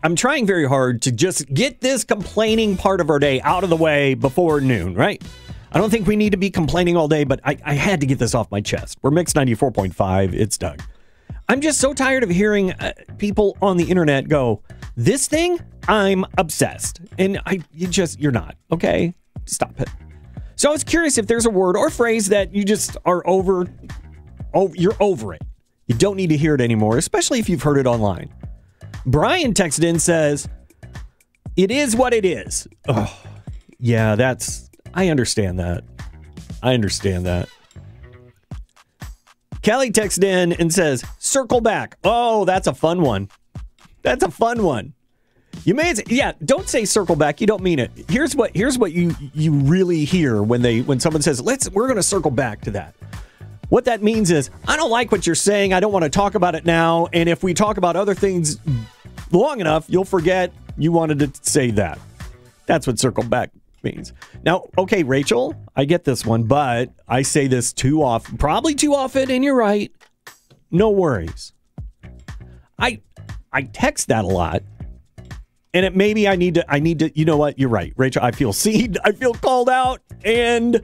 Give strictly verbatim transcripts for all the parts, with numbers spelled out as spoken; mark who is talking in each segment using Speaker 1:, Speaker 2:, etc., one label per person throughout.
Speaker 1: I'm trying very hard to just get this complaining part of our day out of the way before noon, right? I don't think we need to be complaining all day, but I, I had to get this off my chest. We're Mix ninety-four point five. It's Doug. I'm just so tired of hearing uh, people on the internet go, this thing, I'm obsessed. And I, you just, you're not. Okay? Stop it. So I was curious if there's a word or phrase that you just are over, oh, you're over it. You don't need to hear it anymore, especially if you've heard it online. Brian texted in, says, it is what it is. Oh, yeah, that's, I understand that. I understand that. Kelly texted in and says, circle back. Oh, that's a fun one. That's a fun one. You may say, yeah, don't say circle back. You don't mean it. Here's what here's what you you really hear when they when someone says, let's we're going to circle back to that. What that means is, I don't like what you're saying. I don't want to talk about it now. And if we talk about other things long enough, you'll forget you wanted to say that. That's what circle back means. Now, okay, Rachel, I get this one, but I say this too often, probably too often, and you're right. No worries. I I text that a lot. And it maybe I need to, I need to, you know what? You're right, Rachel. I feel seen. I feel called out. And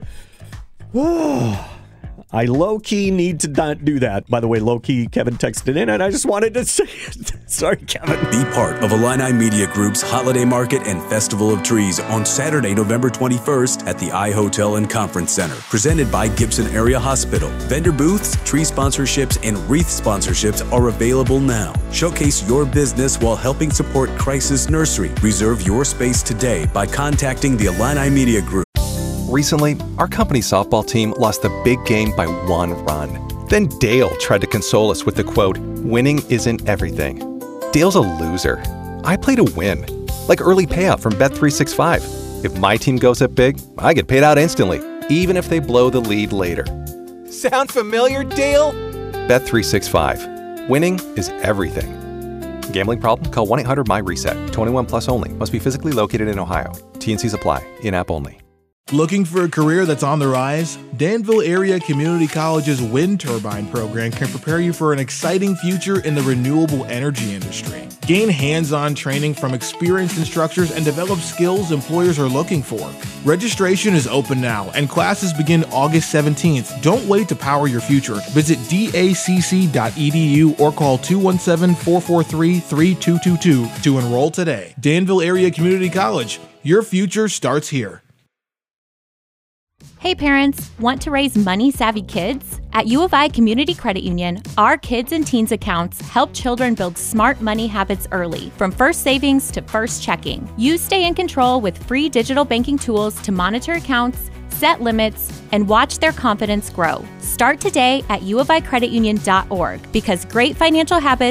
Speaker 1: oh, I low-key need to not do that. By the way, low-key, Kevin texted in, and I just wanted to say it. Sorry, Kevin.
Speaker 2: Be part of Illini Media Group's Holiday Market and Festival of Trees on Saturday, November twenty-first at the iHotel and Conference Center. Presented by Gibson Area Hospital. Vendor booths, tree sponsorships, and wreath sponsorships are available now. Showcase your business while helping support Crisis Nursery. Reserve your space today by contacting the Illini Media Group.
Speaker 3: Recently, our company softball team lost the big game by one run. Then Dale tried to console us with the quote, winning isn't everything. Dale's a loser. I play to win. Like early payout from Bet three sixty-five. If my team goes up big, I get paid out instantly, even if they blow the lead later. Sound familiar, Dale? Bet three sixty-five. Winning is everything. Gambling problem? Call one eight hundred M Y reset. twenty-one plus only. Must be physically located in Ohio. T and Cs apply. In-app only.
Speaker 4: Looking for a career that's on the rise? Danville Area Community College's wind turbine program can prepare you for an exciting future in the renewable energy industry. Gain hands-on training from experienced instructors and develop skills employers are looking for. Registration is open now, and classes begin August seventeenth. Don't wait to power your future. Visit D A C C dot E D U or call two one seven, four four three, three two two two to enroll today. Danville Area Community College. Your future starts here.
Speaker 5: Hey parents, want to raise money-savvy kids? At U of I Community Credit Union, our kids and teens accounts help children build smart money habits early, from first savings to first checking. You stay in control with free digital banking tools to monitor accounts, set limits, and watch their confidence grow. Start today at u of i credit union dot org because great financial habits